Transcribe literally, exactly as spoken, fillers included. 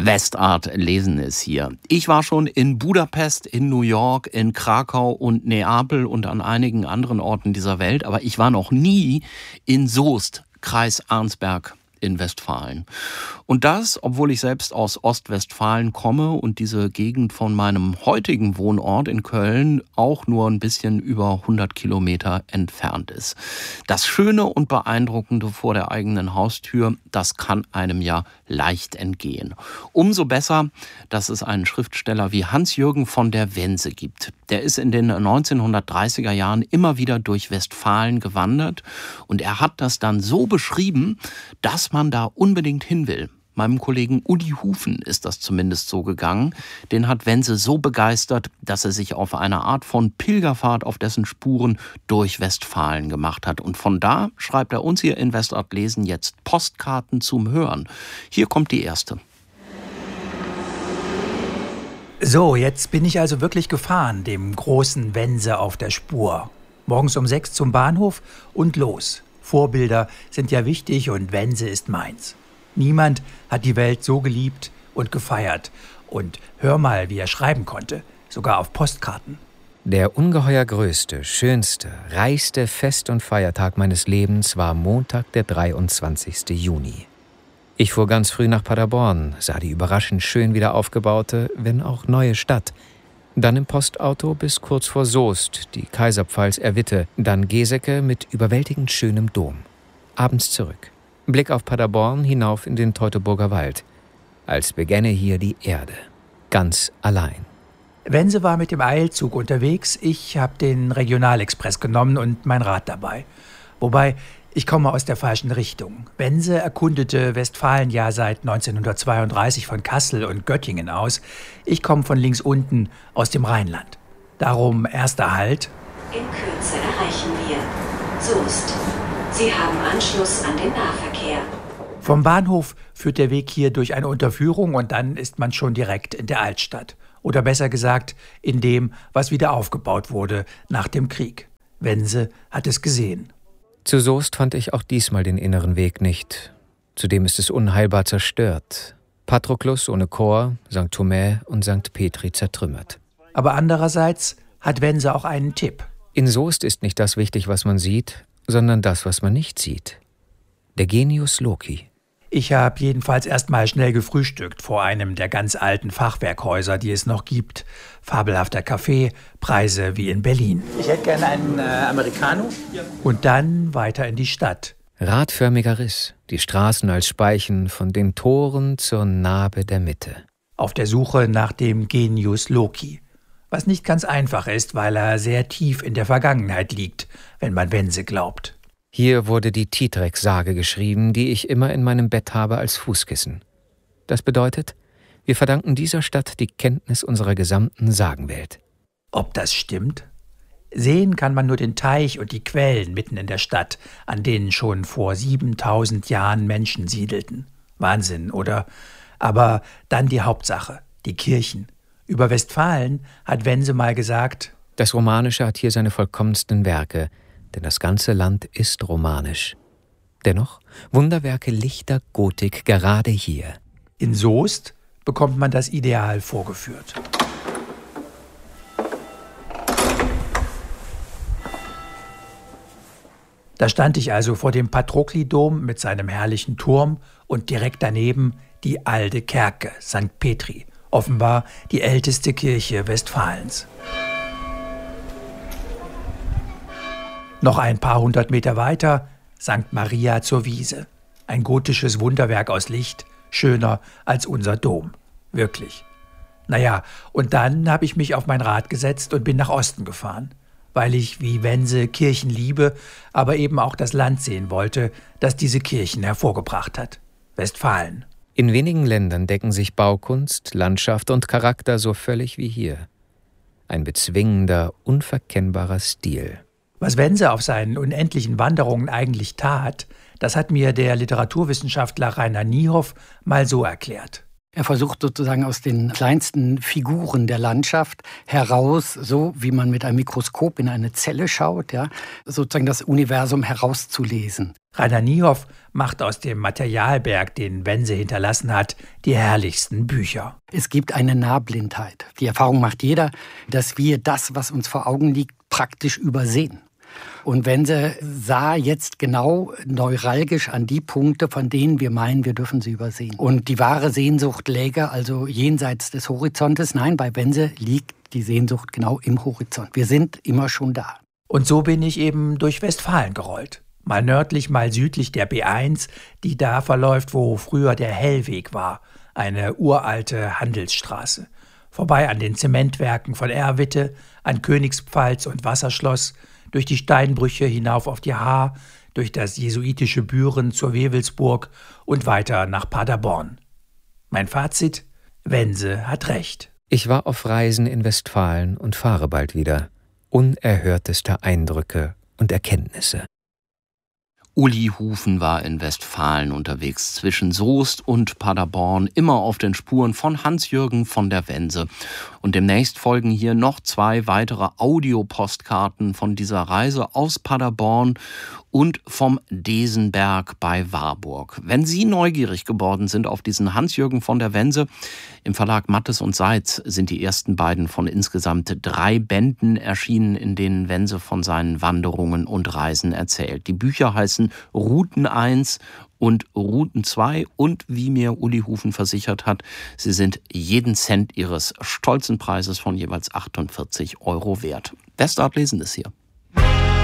Westart lesen ist hier. Ich war schon in Budapest, in New York, in Krakau und Neapel und an einigen anderen Orten dieser Welt, aber ich war noch nie in Soest, Kreis Arnsberg in Westfalen. Und das, obwohl ich selbst aus Ostwestfalen komme und diese Gegend von meinem heutigen Wohnort in Köln auch nur ein bisschen über hundert Kilometer entfernt ist. Das Schöne und Beeindruckende vor der eigenen Haustür, das kann einem ja leicht entgehen. Umso besser, dass es einen Schriftsteller wie Hans-Jürgen von der Wense gibt. Der ist in den neunzehnhundertdreißiger Jahren immer wieder durch Westfalen gewandert und er hat das dann so beschrieben, dass man da unbedingt hin will. Meinem Kollegen Udi Hufen ist das zumindest so gegangen. Den hat Wense so begeistert, dass er sich auf eine Art von Pilgerfahrt auf dessen Spuren durch Westfalen gemacht hat. Und von da schreibt er uns hier in Westart lesen jetzt Postkarten zum Hören. Hier kommt die erste. So, jetzt bin ich also wirklich gefahren, dem großen Wense auf der Spur. Morgens um sechs zum Bahnhof und los. Vorbilder sind ja wichtig und Wense ist meins. Niemand hat die Welt so geliebt und gefeiert. Und hör mal, wie er schreiben konnte, sogar auf Postkarten. Der ungeheuer größte, schönste, reichste Fest- und Feiertag meines Lebens war Montag, der dreiundzwanzigsten Juni. Ich fuhr ganz früh nach Paderborn, sah die überraschend schön wieder aufgebaute, wenn auch neue Stadt. Dann im Postauto bis kurz vor Soest, die Kaiserpfalz Erwitte, dann Geseke mit überwältigend schönem Dom. Abends zurück. Blick auf Paderborn hinauf in den Teutoburger Wald. Als begänne hier die Erde. Ganz allein. Wense war mit dem Eilzug unterwegs. Ich habe den Regionalexpress genommen und mein Rad dabei. Wobei, ich komme aus der falschen Richtung. Wense erkundete Westfalen ja seit neunzehnhundertzweiunddreißig von Kassel und Göttingen aus. Ich komme von links unten aus dem Rheinland. Darum erster Halt. In Kürze erreichen wir Soest. Sie haben Anschluss an den Nahverkehr. Vom Bahnhof führt der Weg hier durch eine Unterführung und dann ist man schon direkt in der Altstadt. Oder besser gesagt, in dem, was wieder aufgebaut wurde nach dem Krieg. Wense hat es gesehen. Zu Soest fand ich auch diesmal den inneren Weg nicht. Zudem ist es unheilbar zerstört. Patroklus ohne Chor, Sankt Thomas und Sankt Petri zertrümmert. Aber andererseits hat Wense auch einen Tipp. In Soest ist nicht das wichtig, was man sieht, sondern das, was man nicht sieht. Der Genius Loci. Ich habe jedenfalls erst mal schnell gefrühstückt vor einem der ganz alten Fachwerkhäuser, die es noch gibt. Fabelhafter Kaffee, Preise wie in Berlin. Ich hätte gerne einen äh, Americano. Und dann weiter in die Stadt. Radförmiger Riss, die Straßen als Speichen von den Toren zur Nabe der Mitte. Auf der Suche nach dem Genius Loci. Was nicht ganz einfach ist, weil er sehr tief in der Vergangenheit liegt, wenn man Wense glaubt. Hier wurde die Titrek-Sage geschrieben, die ich immer in meinem Bett habe als Fußkissen. Das bedeutet, wir verdanken dieser Stadt die Kenntnis unserer gesamten Sagenwelt. Ob das stimmt? Sehen kann man nur den Teich und die Quellen mitten in der Stadt, an denen schon vor siebentausend Jahren Menschen siedelten. Wahnsinn, oder? Aber dann die Hauptsache, die Kirchen. Über Westfalen hat Wense mal gesagt: Das Romanische hat hier seine vollkommensten Werke, denn das ganze Land ist romanisch. Dennoch Wunderwerke lichter Gotik gerade hier. In Soest bekommt man das Ideal vorgeführt. Da stand ich also vor dem Patrokli-Dom mit seinem herrlichen Turm und direkt daneben die alte Kerke, Sankt Petri, offenbar die älteste Kirche Westfalens. Noch ein paar hundert Meter weiter Sankt Maria zur Wiese. Ein gotisches Wunderwerk aus Licht, schöner als unser Dom. Wirklich. Naja, und dann habe ich mich auf mein Rad gesetzt und bin nach Osten gefahren, weil ich wie Wense Kirchen liebe, aber eben auch das Land sehen wollte, das diese Kirchen hervorgebracht hat. Westfalen. In wenigen Ländern decken sich Baukunst, Landschaft und Charakter so völlig wie hier. Ein bezwingender, unverkennbarer Stil. Was Wense auf seinen unendlichen Wanderungen eigentlich tat, das hat mir der Literaturwissenschaftler Rainer Niehoff mal so erklärt. Er versucht sozusagen aus den kleinsten Figuren der Landschaft heraus, so wie man mit einem Mikroskop in eine Zelle schaut, ja, sozusagen das Universum herauszulesen. Rainer Niehoff macht aus dem Materialberg, den Wense hinterlassen hat, die herrlichsten Bücher. Es gibt eine Nahblindheit. Die Erfahrung macht jeder, dass wir das, was uns vor Augen liegt, praktisch übersehen. Und Wense sah jetzt genau neuralgisch an die Punkte, von denen wir meinen, wir dürfen sie übersehen. Und die wahre Sehnsucht läge also jenseits des Horizontes. Nein, bei Wense liegt die Sehnsucht genau im Horizont. Wir sind immer schon da. Und so bin ich eben durch Westfalen gerollt. Mal nördlich, mal südlich der B eins, die da verläuft, wo früher der Hellweg war, eine uralte Handelsstraße. Vorbei an den Zementwerken von Erwitte, an Königspfalz und Wasserschloss, durch die Steinbrüche hinauf auf die Haar, durch das jesuitische Büren zur Wewelsburg und weiter nach Paderborn. Mein Fazit: Wense hat recht. Ich war auf Reisen in Westfalen und fahre bald wieder. Unerhörteste Eindrücke und Erkenntnisse. Uli Hufen war in Westfalen unterwegs, zwischen Soest und Paderborn, immer auf den Spuren von Hans-Jürgen von der Wense. Und demnächst folgen hier noch zwei weitere Audiopostkarten von dieser Reise aus Paderborn und vom Desenberg bei Warburg. Wenn Sie neugierig geworden sind auf diesen Hans-Jürgen von der Wense, im Verlag Mattes und Seitz sind die ersten beiden von insgesamt drei Bänden erschienen, in denen Wense von seinen Wanderungen und Reisen erzählt. Die Bücher heißen Routen eins und Routen zwei und, wie mir Uli Hufen versichert hat, sie sind jeden Cent ihres stolzen Preises von jeweils achtundvierzig Euro wert. Westart lesen ist hier.